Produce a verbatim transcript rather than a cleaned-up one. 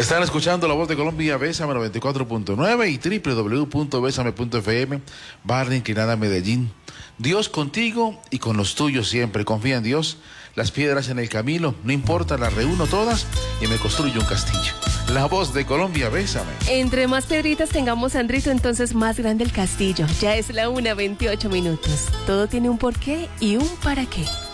Están escuchando La Voz de Colombia, Bésame noventa y cuatro punto nueve y doble u doble u doble u punto bésame punto efe eme, Barra Inclinada Medellín. Dios contigo y con los tuyos siempre. Confía en Dios. Las piedras en el camino, no importa, las reúno todas y me construyo un castillo. La Voz de Colombia, Bésame. Entre más piedritas tengamos, Sandrito, entonces más grande el castillo. Ya es la una veintiocho minutos. Todo tiene un porqué y un para qué.